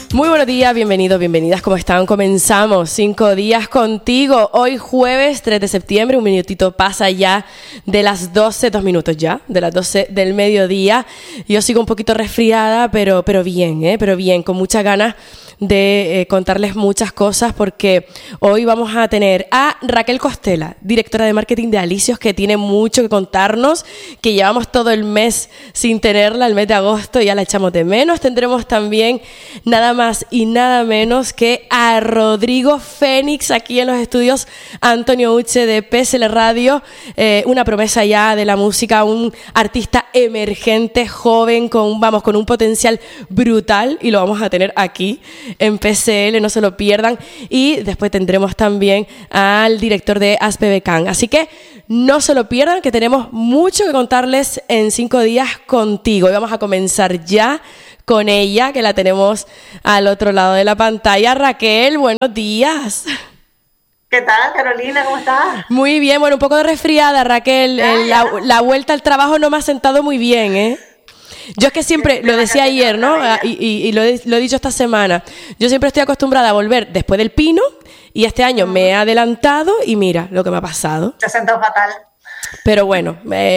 Muy buenos días, bienvenidos, bienvenidas, ¿cómo están? Comenzamos 5 días contigo. Hoy jueves 3 de septiembre, un minutito pasa ya de las 12, 2 minutos ya, de las 12 del mediodía. Yo sigo un poquito resfriada, pero bien, con muchas ganas de contarles muchas cosas, porque hoy vamos a tener a Raquel Costela, directora de marketing de Alicios, que tiene mucho que contarnos, que llevamos todo el mes sin tenerla, el mes de agosto ya la echamos de menos. Tendremos también nada más y nada menos que a Rodrigo Fénix aquí en los estudios Antonio Uche de PSL Radio, una promesa ya de la música, un artista emergente, joven, con un potencial brutal, y lo vamos a tener aquí en PSL, no se lo pierdan. Y después tendremos también al director de ASPBCAN. Así que no se lo pierdan, que tenemos mucho que contarles en 5 días contigo. Y vamos a comenzar ya con ella, que la tenemos al otro lado de la pantalla. Raquel, buenos días. ¿Qué tal, Carolina? ¿Cómo estás? Muy bien, bueno, un poco de resfriada, Raquel. La vuelta al trabajo no me ha sentado muy bien, ¿eh? Yo es que siempre, lo decía ayer, ¿no? Y lo he dicho esta semana. Yo siempre estoy acostumbrada a volver después del pino, y este año me he adelantado y mira lo que me ha pasado. Te has sentado fatal. Pero bueno,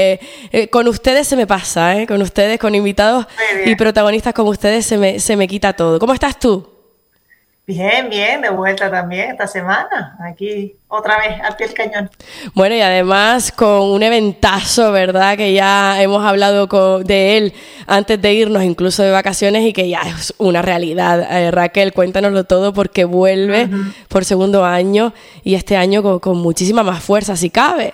con ustedes se me pasa, ¿eh? Con ustedes, con invitados y protagonistas como ustedes se me quita todo. ¿Cómo estás tú? Bien, de vuelta también esta semana, aquí otra vez al pie del cañón. Bueno, y además con un eventazo, ¿verdad? Que ya hemos hablado de él antes de irnos, incluso de vacaciones, y que ya es una realidad. Raquel, cuéntanoslo todo, porque vuelve por segundo año, y este año con muchísima más fuerza, si cabe.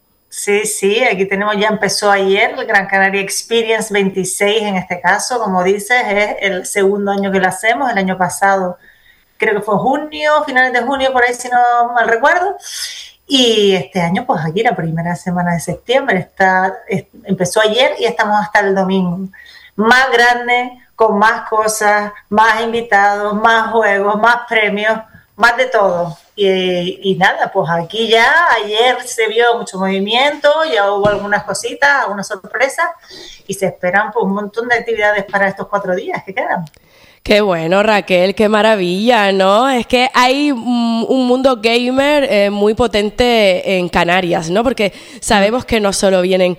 Sí, aquí ya empezó ayer el Gran Canaria Experience 26, en este caso, como dices, es el segundo año que lo hacemos. El año pasado creo que fue junio, finales de junio, por ahí si no mal recuerdo. Y este año, pues aquí la primera semana de septiembre, empezó ayer y estamos hasta el domingo. Más grande, con más cosas, más invitados, más juegos, más premios, más de todo. Y nada, pues aquí ya ayer se vio mucho movimiento, ya hubo algunas cositas, algunas sorpresas, y se esperan pues un montón de actividades para estos 4 días que quedan. Qué bueno, Raquel, qué maravilla, ¿no? Es que hay un mundo gamer muy potente en Canarias, ¿no? Porque sabemos que no solo vienen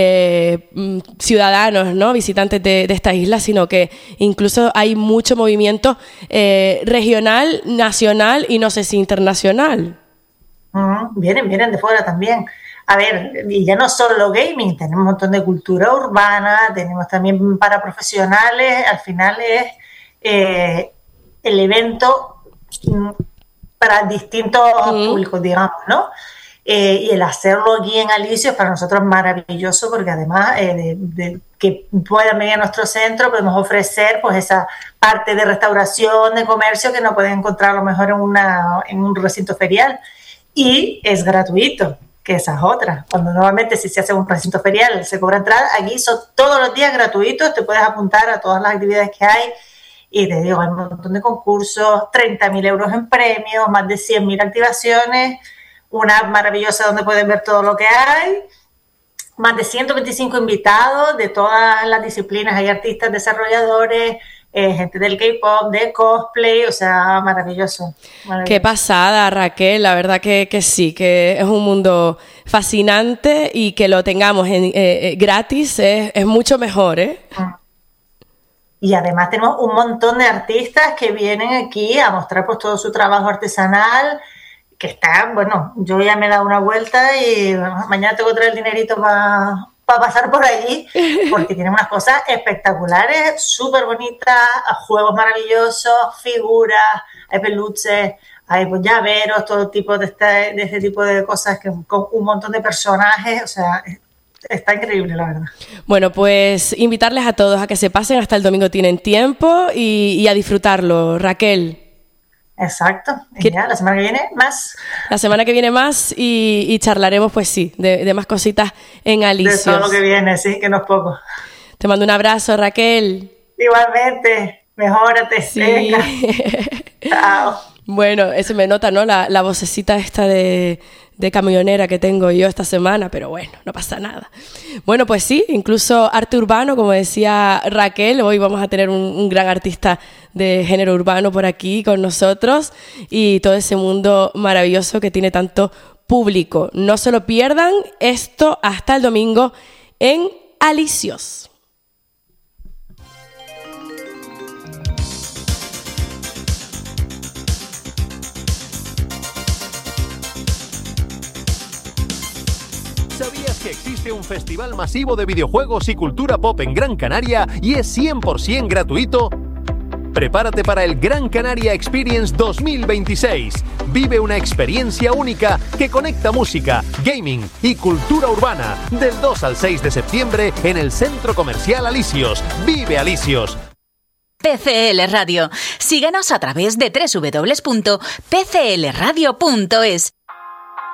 ciudadanos, ¿no? Visitantes de esta isla, sino que incluso hay mucho movimiento regional, nacional y no sé si internacional. Vienen de fuera también. A ver, y ya no solo gaming, tenemos un montón de cultura urbana, tenemos también para profesionales. Al final es el evento para distintos públicos, digamos, ¿no? Y el hacerlo aquí en Alicios para nosotros es maravilloso, porque además de que puedan venir a nuestro centro, podemos ofrecer pues esa parte de restauración, de comercio, que no pueden encontrar a lo mejor en un recinto ferial, y es gratuito, que esa es otra. Cuando normalmente si se hace un recinto ferial se cobra entrada, aquí son todos los días gratuitos, te puedes apuntar a todas las actividades que hay. Y te digo, hay un montón de concursos, 30.000 euros en premios, más de 100.000 activaciones, una app maravillosa donde pueden ver todo lo que hay, más de 125 invitados de todas las disciplinas. Hay artistas, desarrolladores, gente del K-pop, de cosplay, o sea, maravilloso. Qué pasada, Raquel, la verdad que sí, que es un mundo fascinante, y que lo tengamos gratis es mucho mejor, ¿eh? Y además tenemos un montón de artistas que vienen aquí a mostrar pues todo su trabajo artesanal, que está, bueno, yo ya me he dado una vuelta y mañana tengo que traer el dinerito para pasar por allí, porque tienen unas cosas espectaculares, súper bonitas, juegos maravillosos, figuras, hay peluches, hay pues llaveros, todo tipo de este tipo de cosas, con un montón de personajes, o sea, está increíble, la verdad. Bueno, pues invitarles a todos a que se pasen, hasta el domingo tienen tiempo, y a disfrutarlo, Raquel. Exacto. Y ya, la semana que viene más. La semana que viene más, y charlaremos, pues sí, de más cositas en Alicios. De todo lo que viene, sí, que no es poco. Te mando un abrazo, Raquel. Igualmente, mejórate. Sí. Venga. Chao. Bueno, ese me nota, ¿no? La vocecita esta de de camionera que tengo yo esta semana, pero bueno, no pasa nada. Bueno, pues sí, incluso arte urbano, como decía Raquel, hoy vamos a tener un gran artista de género urbano por aquí con nosotros y todo ese mundo maravilloso que tiene tanto público. No se lo pierdan, esto hasta el domingo en Alicios. ¿Sabías que existe un festival masivo de videojuegos y cultura pop en Gran Canaria y es 100% gratuito? Prepárate para el Gran Canaria Experience 2026. Vive una experiencia única que conecta música, gaming y cultura urbana del 2 al 6 de septiembre en el Centro Comercial Alicios. ¡Vive Alicios! PCL Radio. Síguenos a través de www.pclradio.es.